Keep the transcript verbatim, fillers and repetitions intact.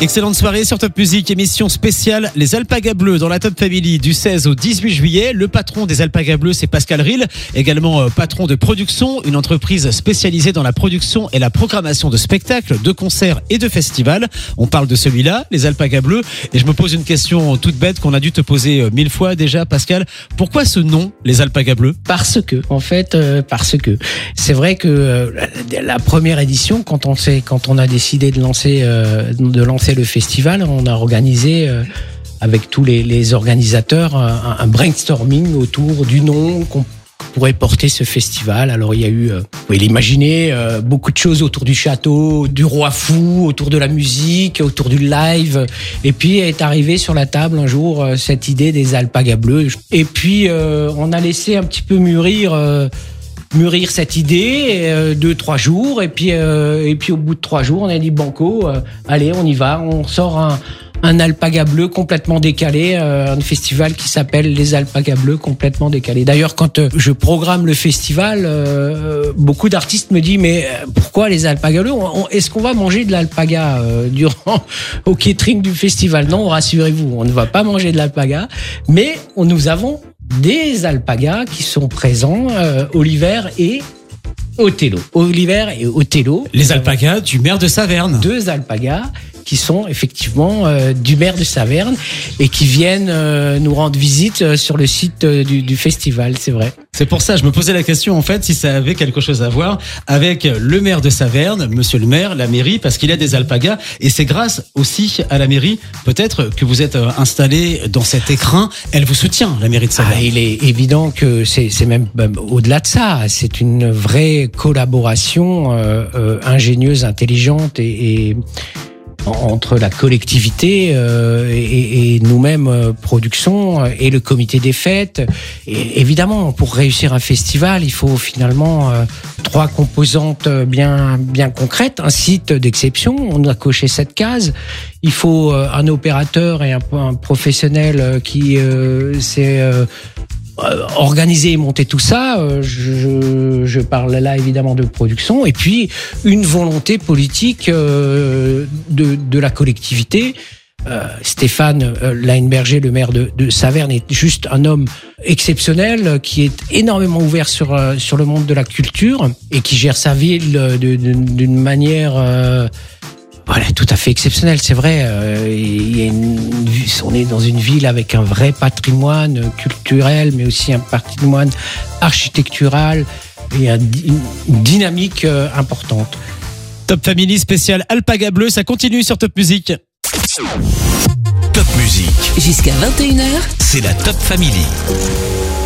Excellente soirée sur Top Music, émission spéciale Les Alpagas Bleus dans la Top Family du seize au dix-huit juillet. Le patron des Alpagas Bleus, c'est Pascal Ril, également euh, patron de Production, une entreprise spécialisée dans la production et la programmation de spectacles, de concerts et de festivals. On parle de celui-là, les Alpagas Bleus, et je me pose une question toute bête qu'on a dû te poser euh, mille fois déjà, Pascal. Pourquoi ce nom, les Alpagas Bleus ? Parce que, en fait, euh, parce que c'est vrai que euh, la, la première édition, quand on s'est, quand on a décidé de lancer, euh, de lancer le festival, on a organisé euh, avec tous les, les organisateurs un, un brainstorming autour du nom qu'on pourrait porter ce festival. Alors il y a eu, euh, vous pouvez l'imaginer, euh, beaucoup de choses autour du château, du roi fou, autour de la musique, autour du live. Et puis est arrivée sur la table un jour euh, cette idée des Alpagas Bleus. Et puis euh, on a laissé un petit peu mûrir. Euh, mûrir cette idée, euh, deux, trois jours, et puis, euh, et puis au bout de trois jours, on a dit banco, euh, allez, on y va, on sort un, un Alpaga Bleu complètement décalé, euh, un festival qui s'appelle les Alpagas Bleus complètement décalés. D'ailleurs, quand euh, je programme le festival, euh, beaucoup d'artistes me disent, mais pourquoi les Alpagas Bleus ? on, on, Est-ce qu'on va manger de l'alpaga euh, durant au catering du festival ? Non, rassurez-vous, on ne va pas manger de l'alpaga, mais on, nous avons des alpagas qui sont présents, euh, Oliver et Othello. Oliver et Othello. Les alpagas du maire de Saverne. Deux alpagas qui sont effectivement euh, du maire de Saverne et qui viennent euh, nous rendre visite euh, sur le site euh, du, du festival, c'est vrai. C'est pour ça, je me posais la question en fait si ça avait quelque chose à voir avec le maire de Saverne, monsieur le maire, la mairie, parce qu'il y a des alpagas et c'est grâce aussi à la mairie peut-être que vous êtes installé dans cet écrin. Elle vous soutient, la mairie de Saverne. Ah, il est évident que c'est, c'est même bah, au-delà de ça, c'est une vraie collaboration euh, euh, ingénieuse, intelligente et, et entre la collectivité euh, et, et nous-mêmes euh, production et le comité des fêtes. Et évidemment, pour réussir un festival, il faut finalement euh, trois composantes bien bien concrètes. Un site d'exception, on a coché cette case. Il faut euh, un opérateur et un, un professionnel euh, qui euh, c'est euh, organiser et monter tout ça, je, je parle là évidemment de production, et puis une volonté politique de, de la collectivité. Euh, Stéphane euh, Laenberger, le maire de, de Saverne, est juste un homme exceptionnel qui est énormément ouvert sur, euh, sur le monde de la culture et qui gère sa ville de, de, d'une manière... Euh, Voilà, tout à fait exceptionnel, c'est vrai. Euh, il y a une, on est dans une ville avec un vrai patrimoine culturel, mais aussi un patrimoine architectural et un, une dynamique euh, importante. Top Family spécial Alpagas Bleus, ça continue sur Top Music. Top Music. Jusqu'à vingt et une heures. C'est la Top Family.